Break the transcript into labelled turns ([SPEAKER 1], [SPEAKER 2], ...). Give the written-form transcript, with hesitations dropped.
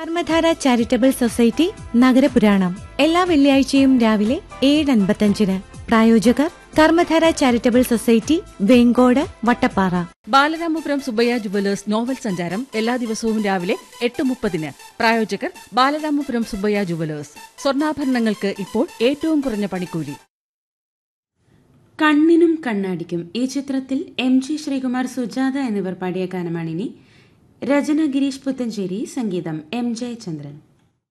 [SPEAKER 1] Karmadhara charitable society നഗരപുരാണം എല്ലാ വെള്ളിയാഴ്ചയും രാവിലെ 7:55. പ്രായോജകർ Karmadhara charitable society, Vengode, Vattappara.
[SPEAKER 2] Balaramapuram Subbaiah jewellers novel സഞ്ചാരം എല്ലാ ദിവസവും രാവിലെ 8:30. പ്രായോജകർ ബാലരാമപുരം സുബ്ബയ്യ ജുവലേഴ്സ്. സ്വർണ്ണാഭരണങ്ങൾക്ക് ഇപ്പോൾ ഏറ്റവും കുറഞ്ഞ പണിക്കൂലി.
[SPEAKER 3] കണ്ണിനും കണ്ണാടിക്കും ഈ ചിത്രത്തിൽ MG ശ്രീകുമാർ, സുജാത എന്നിവർ പാടിയ ഗാനമാണിനി. രചന ഗിരീഷ് പുത്തഞ്ചേരി, സംഗീതം M. ജയചന്ദ്രൻ.